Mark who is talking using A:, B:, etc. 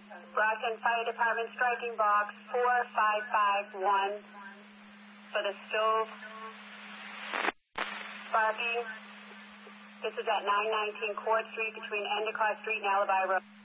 A: Brockton Fire Department striking box 4551 for the stove. Sparky, this is at 919 Court Street between Endicott Street and Alibi Road.